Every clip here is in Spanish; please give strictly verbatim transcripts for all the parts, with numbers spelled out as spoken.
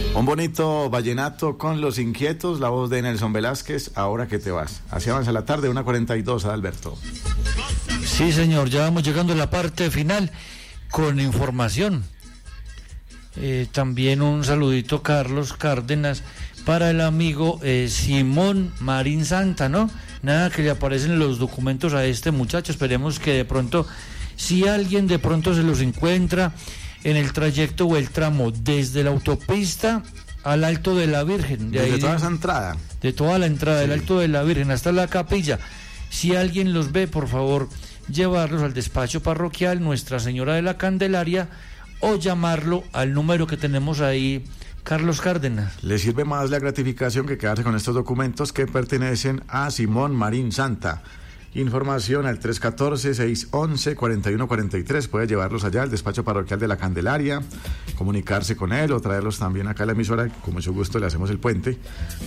Un bonito vallenato con Los Inquietos, la voz de Nelson Velázquez, Ahora que te vas. Así avanza la tarde, una cuarenta y dos, Adalberto. Sí, señor, ya vamos llegando a la parte final con información. Eh, también un saludito, Carlos Cárdenas, para el amigo eh, Simón Marín Santa, ¿no? Nada que le aparecen los documentos a este muchacho. Esperemos que de pronto, si alguien de pronto se los encuentra en el trayecto o el tramo desde la autopista al Alto de la Virgen, de desde ahí, toda esa entrada, de toda la entrada, sí, del Alto de la Virgen hasta la capilla, si alguien los ve, por favor, llevarlos al despacho parroquial Nuestra Señora de la Candelaria o llamarlo al número que tenemos ahí, Carlos Cárdenas. Le sirve más la gratificación que quedarse con estos documentos que pertenecen a Simón Marín Santa. Información al tres uno cuatro, seis uno uno, cuatro uno cuatro tres. Puede llevarlos allá al despacho parroquial de la Candelaria, comunicarse con él o traerlos también acá a la emisora. Con mucho gusto le hacemos el puente,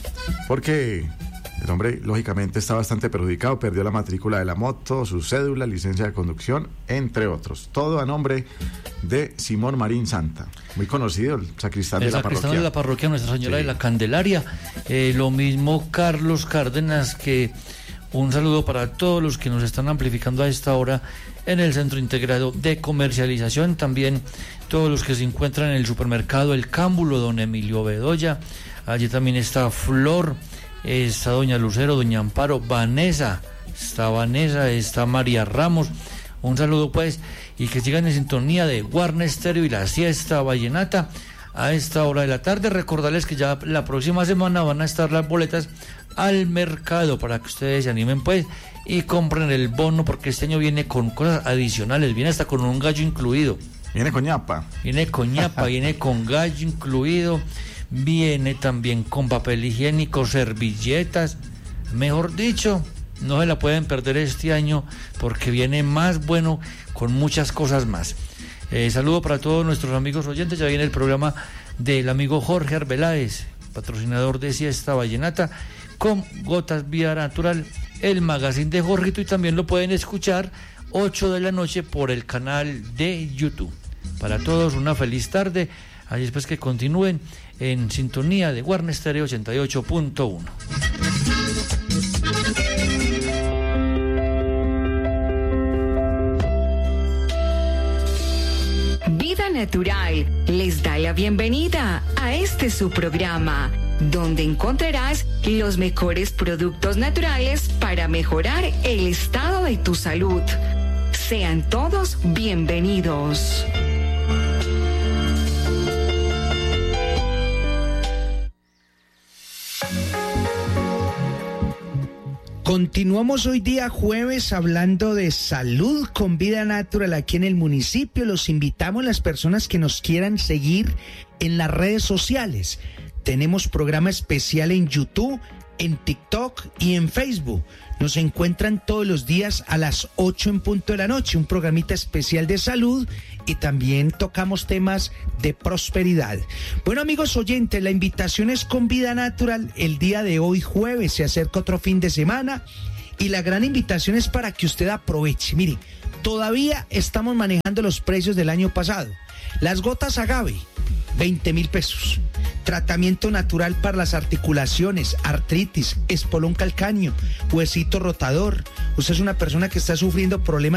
porque el hombre lógicamente está bastante perjudicado, perdió la matrícula de la moto, su cédula, licencia de conducción, entre otros. Todo a nombre de Simón Marín Santa, muy conocido, el sacristán el de la sacristán parroquia. de la parroquia Nuestra Señora Sí. de la Candelaria. Eh, lo mismo Carlos Cárdenas, que un saludo para todos los que nos están amplificando a esta hora en el Centro Integrado de Comercialización, también todos los que se encuentran en el supermercado El Cámbulo, don Emilio Bedoya, allí también está Flor, está doña Lucero, doña Amparo, Vanessa, está Vanessa, está María Ramos, un saludo pues, y que sigan en sintonía de Warner Stereo y la siesta vallenata a esta hora de la tarde. Recordarles que ya la próxima semana van a estar las boletas al mercado para que ustedes se animen pues y compren el bono, porque este año viene con cosas adicionales, viene hasta con un gallo incluido. Viene con ñapa. Viene con ñapa, viene con gallo incluido, viene también con papel higiénico, servilletas, mejor dicho, no se la pueden perder este año porque viene más bueno con muchas cosas más. Eh, saludo para todos nuestros amigos oyentes, ya viene el programa del amigo Jorge Arbeláez, patrocinador de Siesta Vallenata, con Gotas Vida Natural, el magazine de Jorgito, y también lo pueden escuchar ocho de la noche por el canal de YouTube. Para todos una feliz tarde, así después que continúen en sintonía de Warner Stereo ochenta y ocho punto uno. Vida Natural les da la bienvenida a este su programa, donde encontrarás los mejores productos naturales para mejorar el estado de tu salud. Sean todos bienvenidos. Continuamos hoy día jueves hablando de salud con Vida Natural aquí en el municipio. Los invitamos, las personas que nos quieran seguir en las redes sociales. Tenemos programa especial en YouTube, en TikTok y en Facebook. Nos encuentran todos los días a las ocho en punto de la noche, un programita especial de salud, y también tocamos temas de prosperidad. Bueno, amigos oyentes, la invitación es con Vida Natural. El día de hoy, jueves, se acerca otro fin de semana y la gran invitación es para que usted aproveche. Mire, todavía estamos manejando los precios del año pasado. Las gotas agave, veinte mil pesos. Tratamiento natural para las articulaciones, artritis, espolón calcáneo, huesito rotador. Usted es una persona que está sufriendo problemas